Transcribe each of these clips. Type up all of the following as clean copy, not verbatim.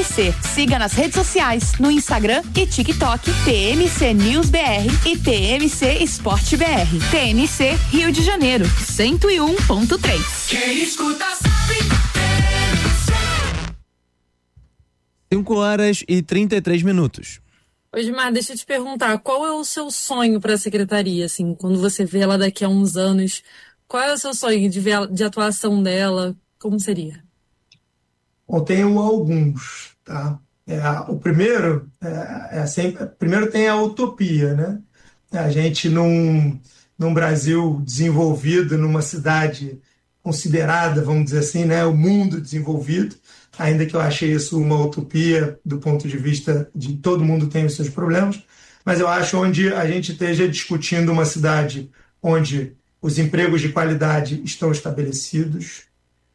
TMC. Siga nas redes sociais, no Instagram e TikTok, TMC News BR e TMC Esporte BR. TMC Rio de Janeiro, 101.3. Quem escuta sabe. 5h33. Osmar, deixa eu te perguntar, qual é o seu sonho para a secretaria, assim, quando você vê ela daqui a uns anos, qual é o seu sonho de atuação dela, como seria? Bom, tenho alguns, tá? O primeiro, primeiro tem a utopia, né? A gente num Brasil desenvolvido, numa cidade considerada, vamos dizer assim, né, o mundo desenvolvido, ainda que eu achei isso uma utopia do ponto de vista de todo mundo tem os seus problemas, mas eu acho onde a gente esteja discutindo uma cidade onde os empregos de qualidade estão estabelecidos,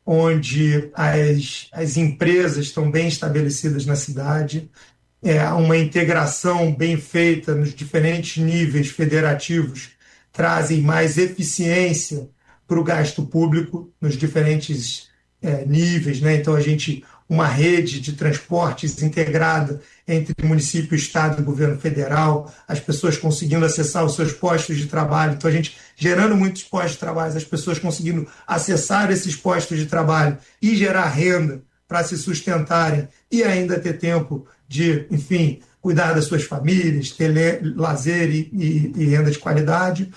onde as empresas estão bem estabelecidas na cidade, uma integração bem feita nos diferentes níveis federativos trazem mais eficiência para o gasto público nos diferentes níveis, né? Então uma rede de transportes integrada entre município, estado e governo federal, as pessoas conseguindo acessar os seus postos de trabalho, então a gente gerando muitos postos de trabalho, as pessoas conseguindo acessar esses postos de trabalho e gerar renda para se sustentarem e ainda ter tempo de, enfim, cuidar das suas famílias, ter lazer e renda de qualidade.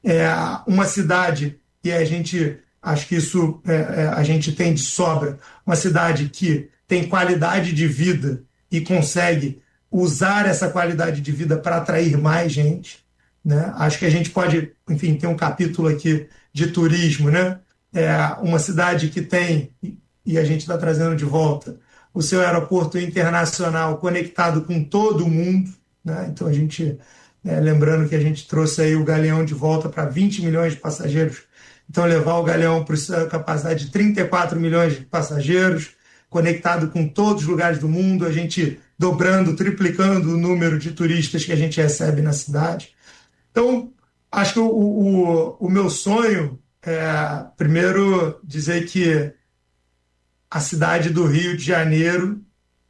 Uma cidade que acho que isso a gente tem de sobra, uma cidade que tem qualidade de vida e consegue usar essa qualidade de vida para atrair mais gente, né? Acho que a gente pode, enfim, ter um capítulo aqui de turismo, né? Uma cidade que tem, e a gente está trazendo de volta, o seu aeroporto internacional conectado com todo mundo, né? Então a gente, lembrando que a gente trouxe aí o Galeão de volta para 20 milhões de passageiros. Então, levar o Galeão para a capacidade de 34 milhões de passageiros, conectado com todos os lugares do mundo, a gente dobrando, triplicando o número de turistas que a gente recebe na cidade. Então, acho que o meu sonho é, primeiro, dizer que a cidade do Rio de Janeiro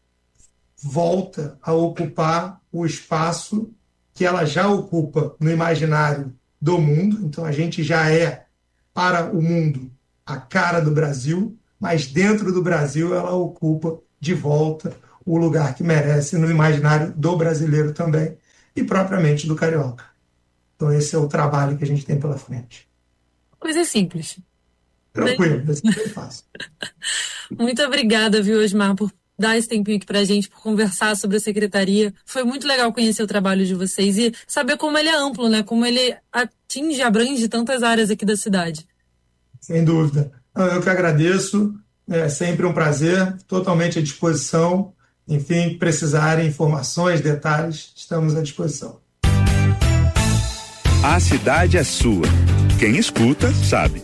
volta a ocupar o espaço que ela já ocupa no imaginário do mundo. Então, a gente já é para o mundo a cara do Brasil, mas dentro do Brasil ela ocupa de volta o lugar que merece no imaginário do brasileiro também e propriamente do carioca. Então esse é o trabalho que a gente tem pela frente. Coisa simples. Tranquilo, vai ser bem fácil. Muito obrigada, viu, Osmar, por dar esse tempinho aqui pra gente, por conversar sobre a secretaria. Foi muito legal conhecer o trabalho de vocês e saber como ele é amplo, né? Como ele atinge, abrange tantas áreas aqui da cidade. Sem dúvida. Eu que agradeço, é sempre um prazer, totalmente à disposição. Enfim, precisarem informações, detalhes, estamos à disposição. A cidade é sua. Quem escuta, sabe.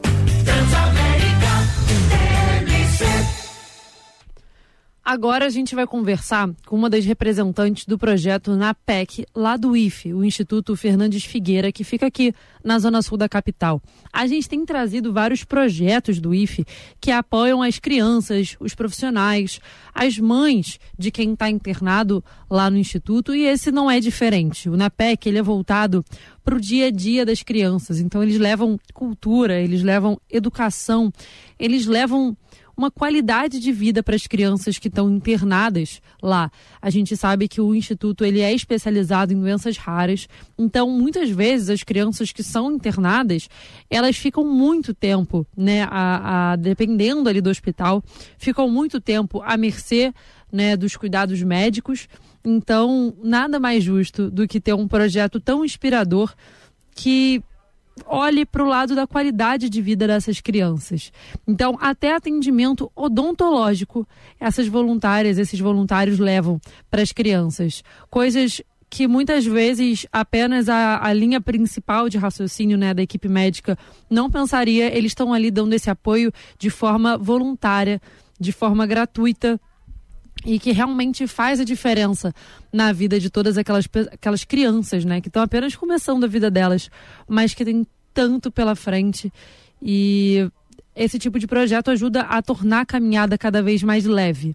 Agora a gente vai conversar com uma das representantes do projeto NAPEC, lá do IFE, o Instituto Fernandes Figueira, que fica aqui na zona sul da capital. A gente tem trazido vários projetos do IFE que apoiam as crianças, os profissionais, as mães de quem está internado lá no Instituto, e esse não é diferente. O NAPEC, ele é voltado para o dia a dia das crianças, então eles levam cultura, eles levam educação, eles levam uma qualidade de vida para as crianças que estão internadas lá. A gente sabe que o Instituto ele é especializado em doenças raras, então muitas vezes as crianças que são internadas, elas ficam muito tempo, né, dependendo ali do hospital, ficam muito tempo à mercê, né, dos cuidados médicos. Então, nada mais justo do que ter um projeto tão inspirador que olhe para o lado da qualidade de vida dessas crianças. Então, até atendimento odontológico, esses voluntários levam para as crianças. Coisas que muitas vezes apenas a linha principal de raciocínio, né, da equipe médica não pensaria, eles estão ali dando esse apoio de forma voluntária, de forma gratuita, e que realmente faz a diferença na vida de todas aquelas crianças, né, que estão apenas começando a vida delas, mas que tem tanto pela frente. E esse tipo de projeto ajuda a tornar a caminhada cada vez mais leve.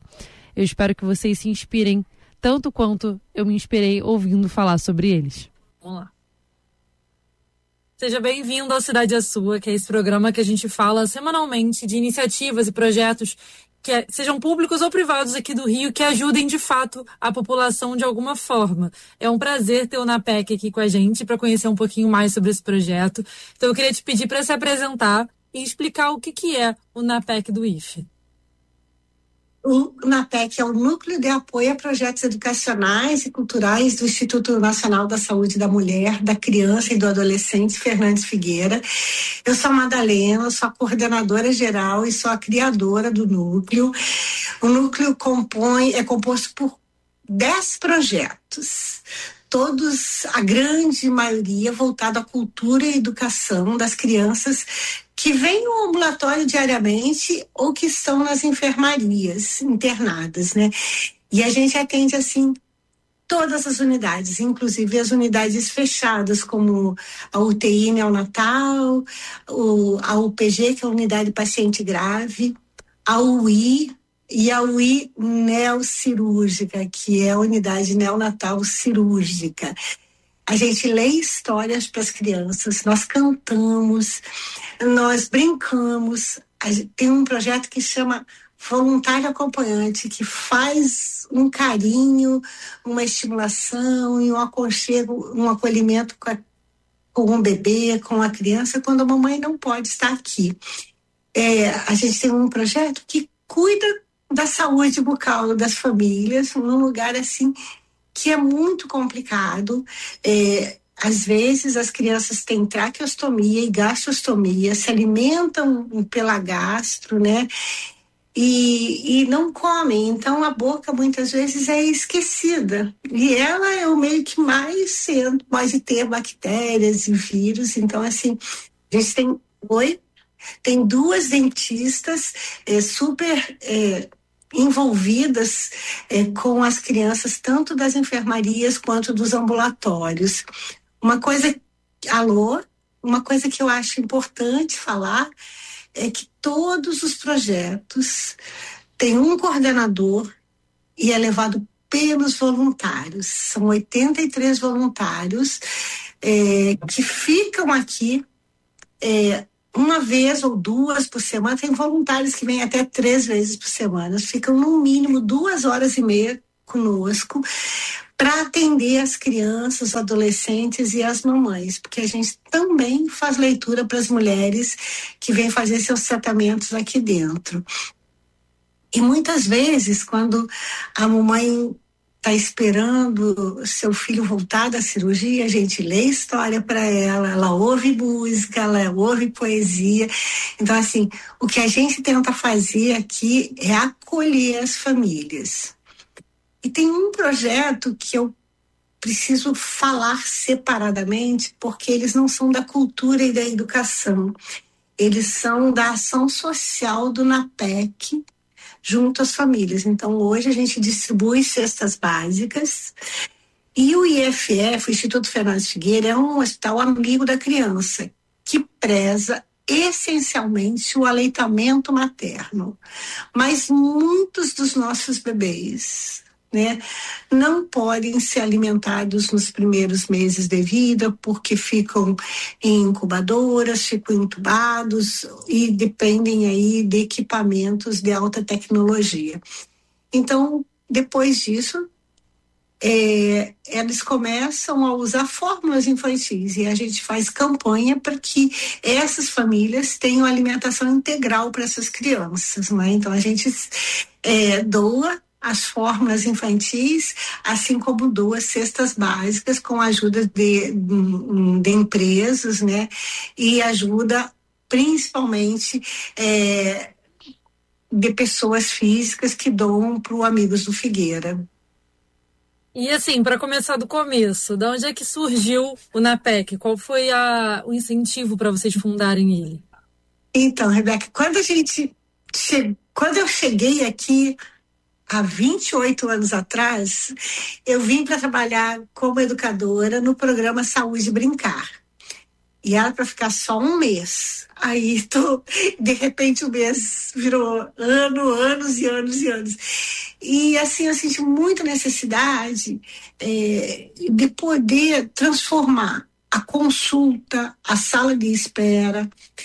Eu espero que vocês se inspirem tanto quanto eu me inspirei ouvindo falar sobre eles. Vamos lá. Seja bem-vindo ao Cidade é Sua, que é esse programa que a gente fala semanalmente de iniciativas e projetos que sejam públicos ou privados aqui do Rio, que ajudem de fato a população de alguma forma. É um prazer ter o NAPEC aqui com a gente para conhecer um pouquinho mais sobre esse projeto. Então eu queria te pedir para se apresentar e explicar o que é o NAPEC do IFE. O NAPEC é o Núcleo de Apoio a Projetos Educacionais e Culturais do Instituto Nacional da Saúde da Mulher, da Criança e do Adolescente Fernandes Figueira. Eu sou a Madalena, sou a coordenadora geral e sou a criadora do núcleo. O núcleo é composto por 10 projetos, todos, a grande maioria, voltado à cultura e educação das crianças que vêm no ambulatório diariamente ou que estão nas enfermarias internadas, né? E a gente atende, assim, todas as unidades, inclusive as unidades fechadas, como a UTI neonatal, a UPG, que é a Unidade Paciente Grave, a UI e a UI neocirúrgica, que é a Unidade Neonatal Cirúrgica. A gente lê histórias para as crianças, nós cantamos, nós brincamos. Tem um projeto que chama Voluntário Acompanhante, que faz um carinho, uma estimulação e um aconchego, um acolhimento com o bebê, com a criança, quando a mamãe não pode estar aqui. A gente tem um projeto que cuida da saúde bucal das famílias, num lugar assim que é muito complicado. Às vezes as crianças têm traqueostomia e gastrostomia, se alimentam pela gastro, né? E não comem, então a boca muitas vezes é esquecida. E ela é o meio que mais pode ter bactérias e vírus. Então, assim, a gente tem 2 dentistas super envolvidas com as crianças, tanto das enfermarias quanto dos ambulatórios. Uma coisa que eu acho importante falar é que todos os projetos têm um coordenador e é levado pelos voluntários. São 83 voluntários que ficam aqui uma vez ou 2 por semana. Tem voluntários que vêm até 3 vezes por semana. Ficam no mínimo 2h30 conosco para atender as crianças, os adolescentes e as mamães, porque a gente também faz leitura para as mulheres que vêm fazer seus tratamentos aqui dentro. E muitas vezes, quando a mamãe está esperando seu filho voltar da cirurgia, a gente lê história para ela ouve música, ela ouve poesia. Então, assim, o que a gente tenta fazer aqui é acolher as famílias. E tem um projeto que eu preciso falar separadamente, porque eles não são da cultura e da educação. Eles são da ação social do NAPEC, junto às famílias. Então, hoje a gente distribui cestas básicas e o IFF, o Instituto Fernandes Figueira, é um hospital amigo da criança, que preza essencialmente o aleitamento materno. Mas muitos dos nossos bebês, né, não podem ser alimentados nos primeiros meses de vida porque ficam em incubadoras, ficam entubados e dependem aí de equipamentos de alta tecnologia. Então, depois disso, eles começam a usar fórmulas infantis e a gente faz campanha para que essas famílias tenham alimentação integral para essas crianças, né? Então, a gente doa as fórmulas infantis, assim como 2 cestas básicas com a ajuda de empresas, né? E ajuda principalmente de pessoas físicas que doam para o Amigos do Figueira. E assim, para começar do começo, de onde é que surgiu o NAPEC? Qual foi o incentivo para vocês fundarem ele? Então, Rebeca, quando eu cheguei aqui há 28 anos atrás, eu vim para trabalhar como educadora no programa Saúde Brincar. E era para ficar só 1 mês. Aí, de repente, o mês virou anos e anos e anos. E assim, eu senti muita necessidade de poder transformar a consulta, a sala de espera,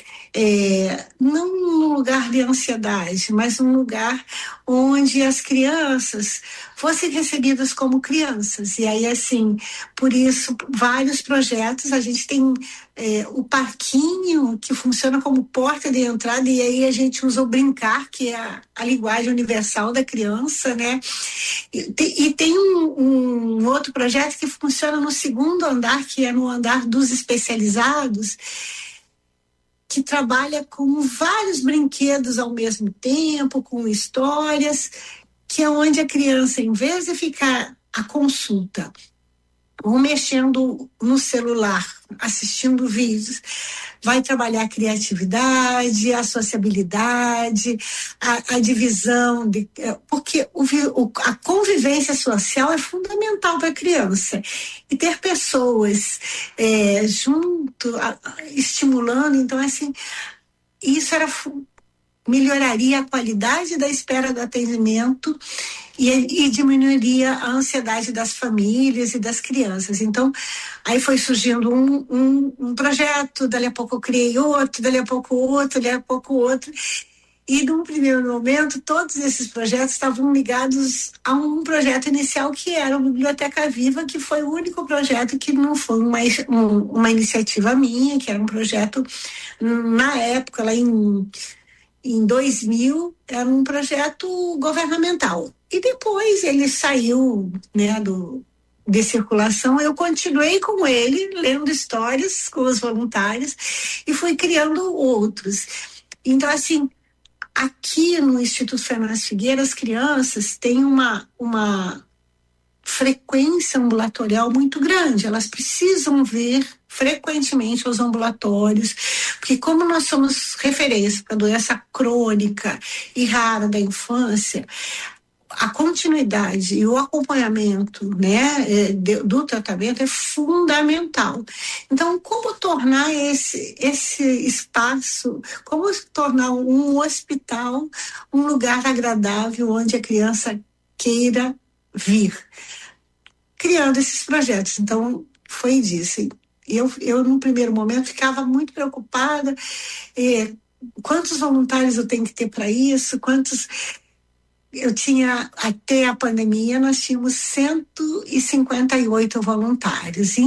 não num lugar de ansiedade, mas num lugar onde as crianças fossem recebidas como crianças. E aí, assim, por isso, vários projetos, a gente tem o parquinho, que funciona como porta de entrada, e aí a gente usa o brincar, que é a linguagem universal da criança, né? E tem um outro projeto que funciona no segundo andar, que é no andar dos especializados, que trabalha com vários brinquedos ao mesmo tempo, com histórias, que é onde a criança, em vez de ficar à consulta ou mexendo no celular, assistindo vídeos, vai trabalhar a criatividade, a sociabilidade, a divisão, porque a convivência social é fundamental para a criança. E ter pessoas junto, estimulando, então, assim, isso melhoraria a qualidade da espera do atendimento e diminuiria a ansiedade das famílias e das crianças. Então, aí foi surgindo um projeto, dali a pouco eu criei outro, dali a pouco outro, dali a pouco outro. E, num primeiro momento, todos esses projetos estavam ligados a um projeto inicial que era a Biblioteca Viva, que foi o único projeto que não foi uma iniciativa minha, que era um projeto, na época, lá em 2000, era um projeto governamental. E depois ele saiu, né, de circulação. Eu continuei com ele, lendo histórias com os voluntários e fui criando outros. Então, assim, aqui no Instituto Fernandes Figueira, as crianças têm uma frequência ambulatorial muito grande. Elas precisam vir frequentemente aos ambulatórios, porque como nós somos referência para doença crônica e rara da infância, a continuidade e o acompanhamento, né, do tratamento é fundamental. Então, como tornar esse espaço, como tornar um hospital um lugar agradável onde a criança queira vir? Criando esses projetos. Então, foi disso. Eu, no primeiro momento, ficava muito preocupada. Quantos voluntários eu tenho que ter para isso? Eu tinha, até a pandemia, nós tínhamos 158 voluntários.